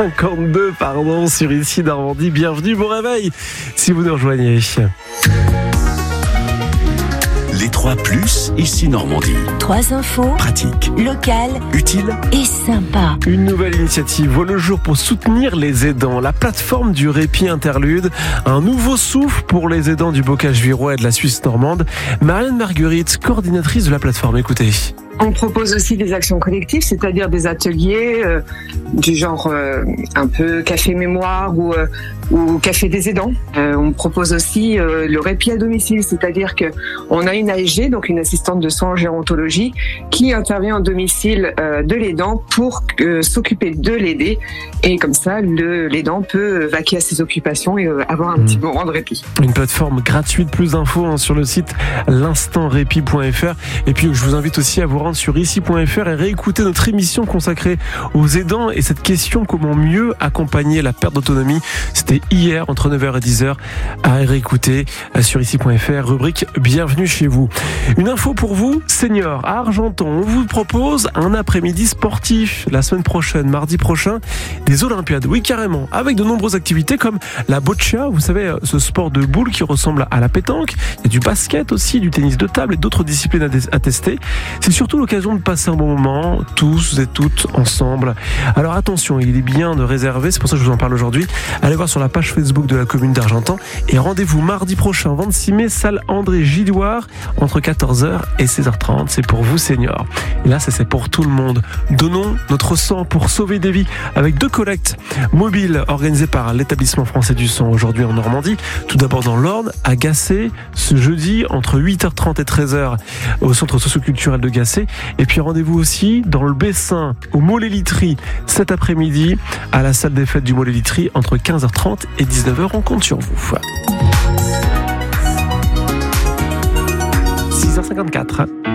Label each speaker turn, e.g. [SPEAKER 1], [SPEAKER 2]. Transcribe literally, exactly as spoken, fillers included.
[SPEAKER 1] cinquante-deux, pardon, sur Ici Normandie. Bienvenue, bon réveil, si vous nous rejoignez.
[SPEAKER 2] Les trois plus, Ici Normandie.
[SPEAKER 3] Trois infos,
[SPEAKER 2] Pratique,
[SPEAKER 3] locales,
[SPEAKER 2] utile
[SPEAKER 3] et sympa.
[SPEAKER 1] Une nouvelle initiative voit le jour pour soutenir les aidants. La plateforme du répit interlude, un nouveau souffle pour les aidants du bocage virois et de la Suisse normande. Marianne Marguerite, coordinatrice de la plateforme, écoutez.
[SPEAKER 4] On propose aussi des actions collectives, c'est-à-dire des ateliers euh, du genre euh, un peu café mémoire ou, euh, ou café des aidants. Euh, on propose aussi euh, le répit à domicile, c'est-à-dire que on a une A S G, donc une assistante de soins en gérontologie, qui intervient au domicile euh, de l'aidant pour euh, s'occuper de l'aider, et comme ça le, l'aidant peut vaquer à ses occupations et euh, avoir un mmh. petit moment de répit.
[SPEAKER 1] Une plateforme gratuite, plus d'infos hein, sur le site l'instant répit point f r, et puis je vous invite aussi à vous rendre sur ici point f r et réécouter notre émission consacrée aux aidants et cette question: comment mieux accompagner la perte d'autonomie. C'était hier entre neuf heures et dix heures, à réécouter sur ici point f r, rubrique Bienvenue chez vous. Une info pour vous, seniors, à Argenton, on vous propose un après-midi sportif la semaine prochaine, mardi prochain, des Olympiades. Oui, carrément, avec de nombreuses activités comme la boccia, vous savez, ce sport de boule qui ressemble à la pétanque. Il y a du basket aussi, du tennis de table et d'autres disciplines à tester. C'est surtout l'occasion de passer un bon moment, tous et toutes ensemble. Alors attention, il est bien de réserver, c'est pour ça que je vous en parle aujourd'hui. Allez voir sur la page Facebook de la commune d'Argentan et rendez-vous mardi prochain, vingt-six mai, salle André Gilloire, entre quatorze heures et seize heures trente. C'est pour vous, seniors. Et là, ça, c'est pour tout le monde. Donnons notre sang pour sauver des vies avec deux collectes mobiles organisées par l'établissement français du sang aujourd'hui en Normandie. Tout d'abord dans l'Orne, à Gacé, ce jeudi, entre huit heures trente et treize heures, au centre socio-culturel de Gacé. Et puis rendez-vous aussi dans le Bessin, au Mollet-Litry, cet après-midi, à la salle des fêtes du Mollet-Litry, entre quinze heures trente et dix-neuf heures. On compte sur vous. six heures cinquante-quatre.